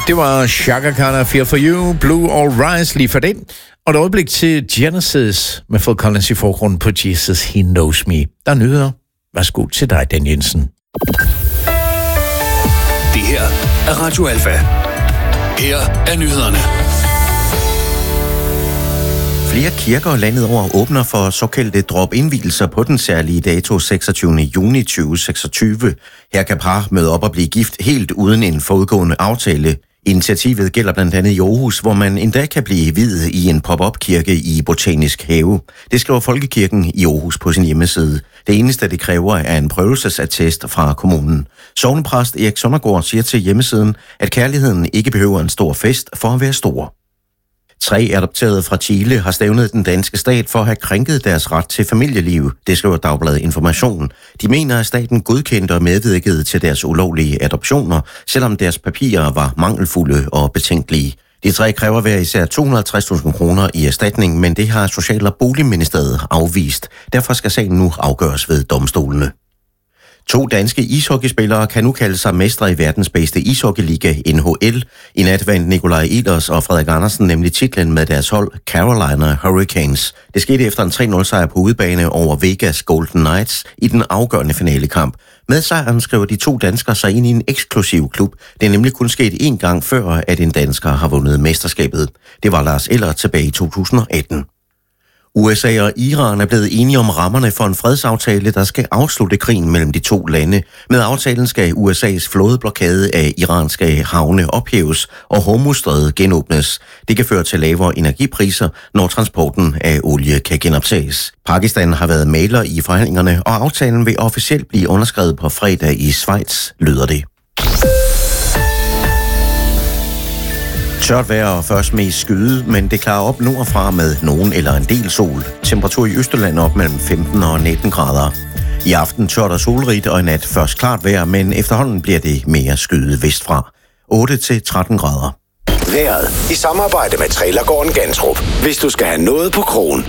Det var Chaka Khan, Feel For You, Blue All Rise lige for den. Og et øjeblik til Genesis med Phil Collins i forgrunden på Jesus He Knows Me. Der nyheder. Værsgo til dig, Dan Jensen. Det her er Radio Alfa. Her er nyhederne. Flere kirker landet over åbner for såkaldte drop-indvielser på den særlige dato 26. juni 2026. Her kan par møde op og blive gift helt uden en forudgående aftale. Initiativet gælder blandt andet i Aarhus, hvor man endda kan blive viet i en pop-up-kirke i Botanisk Have. Det skriver Folkekirken i Aarhus på sin hjemmeside. Det eneste, det kræver, er en prøvelsesattest fra kommunen. Sognepræst Erik Søndergaard siger til hjemmesiden, at kærligheden ikke behøver en stor fest for at være stor. 3 adopterede fra Chile har stævnet den danske stat for at have krænket deres ret til familieliv, det skriver Dagbladet Information. De mener, at staten godkendte og medvirkede til deres ulovlige adoptioner, selvom deres papirer var mangelfulde og betænkelige. De 3 kræver hver især 250.000 kroner i erstatning, men det har Social- og Boligministeriet afvist. Derfor skal sagen nu afgøres ved domstolene. 2 danske ishockeyspillere kan nu kalde sig mestre i verdens bedste ishockeyliga, NHL. I nat vandt Nikolaj Ehlers og Frederik Andersen nemlig titlen med deres hold Carolina Hurricanes. Det skete efter en 3-0 sejr på udebane over Vegas Golden Knights i den afgørende finalekamp. Med sejren skriver de 2 danskere sig ind i en eksklusiv klub. Det er nemlig kun sket 1 gang før, at en dansker har vundet mesterskabet. Det var Lars Eller tilbage i 2018. USA og Iran er blevet enige om rammerne for en fredsaftale, der skal afslutte krigen mellem de 2 lande. Med aftalen skal USA's flådeblokade af iranske havne ophæves og Hormuzstrædet genåbnes. Det kan føre til lavere energipriser, når transporten af olie kan genoptages. Pakistan har været mægler i forhandlingerne, og aftalen vil officielt blive underskrevet på fredag i Schweiz, lyder det. Tørt vejr og først mest skyde, men det klarer op nordfra med nogen eller en del sol. Temperatur i Østjylland op mellem 15 og 19 grader. I aften tørt og solrigt og i nat først klart vejr, men efterhånden bliver det mere skyde vestfra. 8-13 grader. Vejret i samarbejde med Trailergården Gantrup. Hvis du skal have noget på krogen.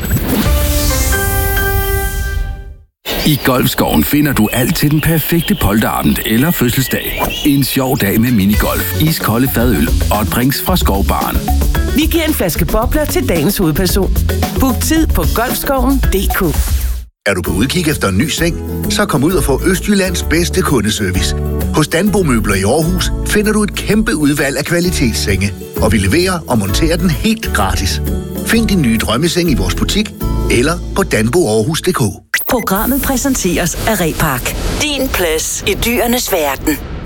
I Golfskoven finder du alt til den perfekte polterabend eller fødselsdag. En sjov dag med minigolf, iskolde fadøl og drinks fra Skovbaren. Vi giver en flaske bobler til dagens hovedperson. Book tid på golfskoven.dk. Er du på udkig efter en ny seng? Så kom ud og få Østjyllands bedste kundeservice. Hos Danbo Møbler i Aarhus finder du et kæmpe udvalg af kvalitetssenge, og vi leverer og monterer den helt gratis. Find din nye drømmeseng i vores butik eller på danboaarhus.dk. Programmet præsenteres af Repark. Din plads i dyrenes verden.